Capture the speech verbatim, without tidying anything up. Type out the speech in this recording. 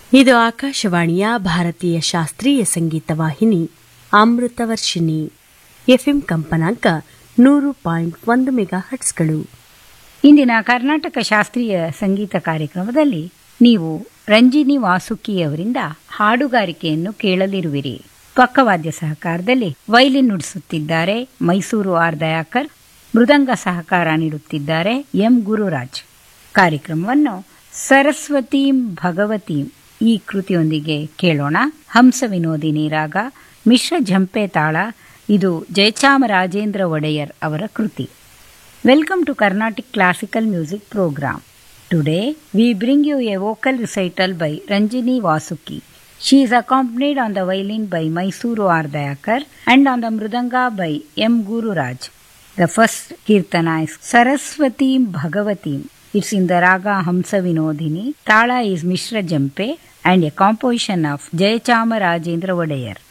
ಇದು ಆಕಾಶವಾಣಿಯ ಭಾರತೀಯ ಶಾಸ್ತ್ರೀಯ ಸಂಗೀತ ವಾಹಿನಿ ಅಮೃತವರ್ಷಿಣಿ ಎಫ್ಎಂ ಕಂಪನಾಂಕ ನೂರು ಪಾಯಿಂಟ್ ಒಂದು ಮೆಗಾ ಹಟ್ಸ್ಗಳು. ಇಂದಿನ ಕರ್ನಾಟಕ ಶಾಸ್ತ್ರೀಯ ಸಂಗೀತ ಕಾರ್ಯಕ್ರಮದಲ್ಲಿ ನೀವು ರಂಜಿನಿ ವಾಸುಕಿಯವರಿಂದ ಹಾಡುಗಾರಿಕೆಯನ್ನು ಕೇಳಲಿರುವಿರಿ. ಪಕ್ಕವಾದ್ಯ ಸಹಕಾರದಲ್ಲಿ ವೈಲಿನ್ ನುಡಿಸುತ್ತಿದ್ದಾರೆ ಮೈಸೂರು ಆರ್ ದಯಾಕರ್, ಮೃದಂಗ ಸಹಕಾರ ನೀಡುತ್ತಿದ್ದಾರೆ ಎಂ ಗುರುರಾಜ್. ಕಾರ್ಯಕ್ರಮವನ್ನು ಸರಸ್ವತೀಂ ಭಗವತೀಂ ಈ ಕೃತಿಯೊಂದಿಗೆ ಕೇಳೋಣ. ಹಂಸ ವಿನೋದಿನಿ ರಾಗ, ಮಿಶ್ರ ಝಂಪೆ ತಾಳ. ಇದು ಜಯಚಾಮರಾಜೇಂದ್ರ ಒಡೆಯರ್ ಅವರ ಕೃತಿ. Welcome to Carnatic classical music program. Today we bring you a vocal recital by Ranjini Vasuki. She is accompanied on the violin by Mysuru R Dayakar and on the mridanga by M Guru Raj. The first kirtana is Saraswatim Bhagavatim. It's in the raga Hamsa Vinodini. Tala is Mishra Jampe and a composition of Jayachama Rajendra Vodayar.